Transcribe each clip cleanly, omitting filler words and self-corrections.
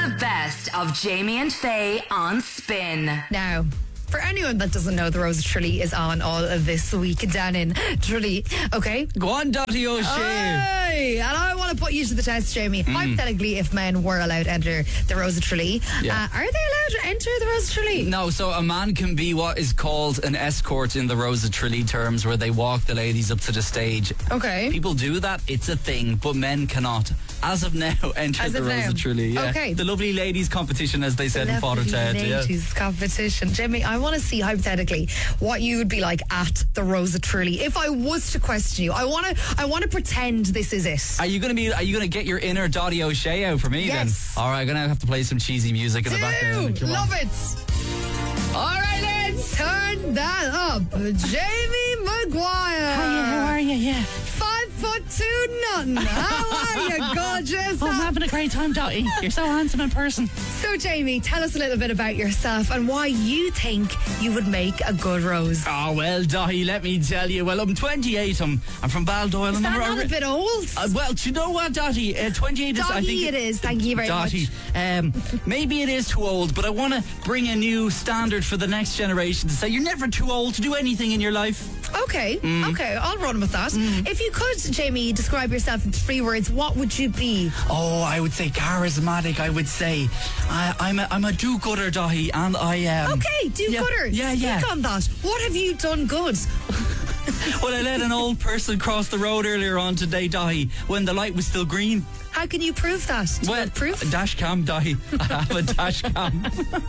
the best of Jamie and Faye on Spin. Now, for anyone that doesn't know, the Rose of Tralee is on all of this week down in Tralee. Okay? Go on, Dottie O'Shea. Hey, and I want to put you to the test, Jamie. Hypothetically, if men were allowed to enter the Rose of Tralee, are they allowed to enter the Rose of Tralee? No, so a man can be what is called an escort in the Rose of Tralee terms, where they walk the ladies up to the stage. Okay. People do that, it's a thing, but men cannot. As of now, enter the Rose of Tralee. Yeah. Okay. The lovely ladies competition, as they said in Father Ted. Ladies competition. Jamie, I want to see hypothetically what you would be like at the Rose of Tralee. If I was to question you, I want to pretend this is it. Are you going to get your inner Dottie O'Shea out for me then? All right, I'm going to have to play some cheesy music in the background. Love it. All right, let's turn that up. Jamie Maguire. Hiya, how are you? Yeah. 5'2" nothing. How are you, gorgeous? Oh, I'm having a great time, Dottie. You're so handsome in person. So, Jamie, tell us a little bit about yourself and why you think you would make a good Rose. Oh, well, Dottie, let me tell you. Well, I'm 28. I'm from Baldoyle. Is that not a bit old? Well, do you know what, Dottie? 28 is... Dottie, I think it is. Thank you very Dottie, much. maybe it is too old, but I want to bring a new standard for the next generation to say you're never too old to do anything in your life. Okay, I'll run with that. If you could, Jamie, describe yourself in 3 words, what would you be? Oh, I would say charismatic. I would say I'm a do-gooder, Dottie, and I am... Okay, do-gooder. Yeah. Speak on that. What have you done good? Well, I let an old person cross the road earlier on today, Dottie, when the light was still green. How can you prove that? Do you have proof? A dash cam, Dottie. I have a dash cam.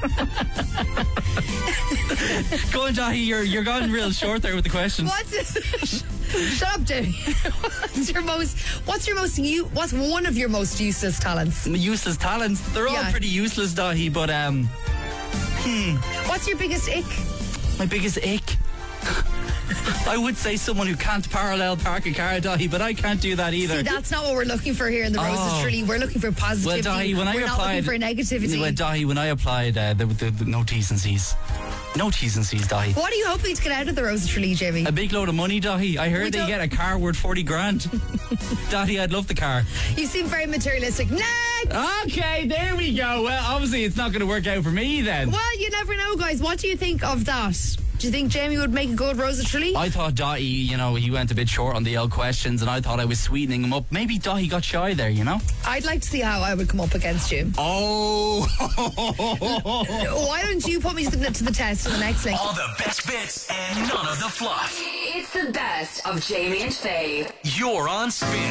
Go on, Dottie, you're going real short there with the questions. Shut up, Jamie. What's one of your most useless talents? Useless talents? They're all pretty useless, Dottie, but What's your biggest ick? My biggest ick? I would say someone who can't parallel park a car, Dottie, but I can't do that either. See, that's not what we're looking for here in the Rose of Tralee. We're looking for positivity. Well, Dottie, when I we're applied, not looking for negativity. Well, Dottie, when I applied, the no T's and C's. No T's and C's, Dottie. What are you hoping to get out of the Rose of Tralee, Jamie? A big load of money, Dottie. I heard they get a car worth 40 grand. Dottie, I'd love the car. You seem very materialistic. Next! Okay, there we go. Well, obviously it's not going to work out for me then. Well, you never know, guys. What do you think of that? Do you think Jamie would make a good Rose of Tralee? I thought Dottie, he went a bit short on the old questions, and I thought I was sweetening him up. Maybe Dottie got shy there, I'd like to see how I would come up against you. Oh! Why don't you put me to the test in the next link? All the best bits and none of the fluff. It's the best of Jamie and Faye. You're on Spin.